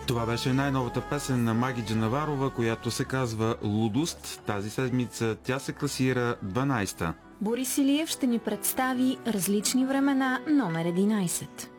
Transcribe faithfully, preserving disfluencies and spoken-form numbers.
Това беше най-новата песен на Маги Джанаварова, която се казва "Лудост". Тази седмица тя се класира дванайсета. Борис Илиев ще ни представи "Различни времена" номер единайсет.